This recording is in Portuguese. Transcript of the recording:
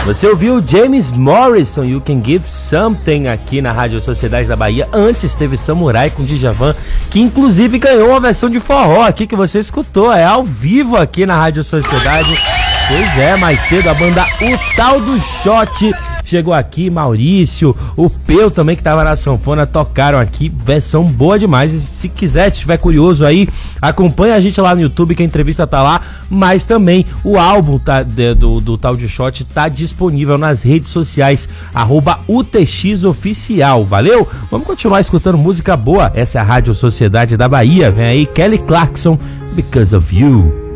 Você ouviu James Morrison, You Can Give Something, aqui na Rádio Sociedade da Bahia. Antes teve Samurai com Djavan, que inclusive ganhou uma versão de forró aqui que você escutou, é ao vivo aqui na Rádio Sociedade. Pois é, mais cedo a banda O Tal do Shot chegou aqui, Maurício, o Peu também que tava na sanfona, tocaram aqui, versão boa demais. E se quiser, se estiver curioso aí, acompanha a gente lá no YouTube que a entrevista tá lá, mas também o álbum do Tal do Shot tá disponível nas redes sociais, @UTXoficial, valeu? Vamos continuar escutando música boa, essa é a Rádio Sociedade da Bahia, vem aí Kelly Clarkson, Because of You.